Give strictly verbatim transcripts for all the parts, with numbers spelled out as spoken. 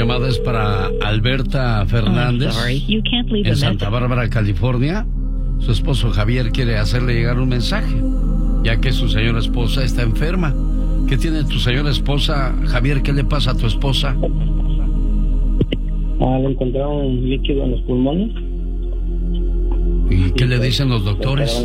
llamada es para Alberta Fernández, en Santa Bárbara, California. Su esposo Javier quiere hacerle llegar un mensaje, ya que su señora esposa está enferma. ¿Qué tiene tu señora esposa, Javier? ¿Qué le pasa a tu esposa? Ah, le encontraron líquido en los pulmones. ¿Y qué le dicen los doctores?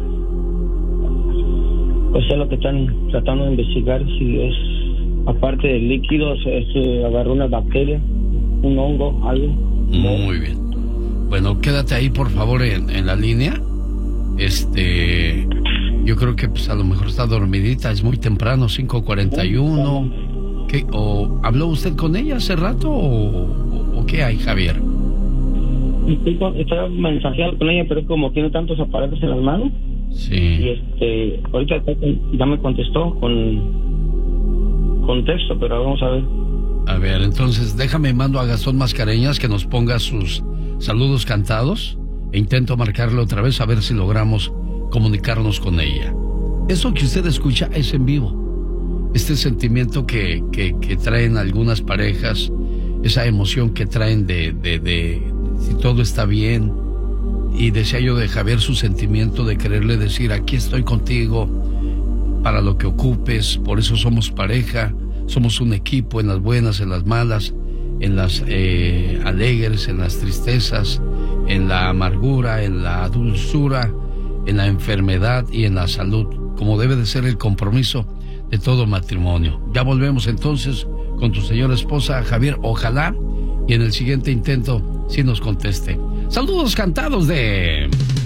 Pues es lo que están tratando de investigar, si es, aparte del líquido, se, se agarró una bacteria, un hongo, algo. Muy bien. Bueno, quédate ahí, por favor, en, en la línea. Este... Yo creo que pues a lo mejor está dormidita, es muy temprano, cinco cuarenta y uno. ¿Qué, o habló usted con ella hace rato o, o, o qué hay, Javier? Estaba mensajeando con ella, pero como tiene tantos aparatos en las manos. Sí. Y este, ahorita ya me contestó con, con texto, pero vamos a ver. A ver, entonces déjame mando a Gastón Mascareñas que nos ponga sus saludos cantados e intento marcarle otra vez a ver si logramos comunicarnos con ella. Eso que usted escucha es en vivo. Este sentimiento que, que, que traen algunas parejas, esa emoción que traen de, de, de si todo está bien. Y decía yo de Javier su sentimiento de quererle decir, aquí estoy contigo para lo que ocupes, por eso somos pareja, somos un equipo en las buenas, en las malas, en las eh, alegres, en las tristezas, en la amargura, en la dulzura, en la enfermedad y en la salud, como debe de ser el compromiso de todo matrimonio. Ya volvemos entonces con tu señora esposa, Javier, ojalá, y en el siguiente intento sí nos conteste. Saludos cantados de...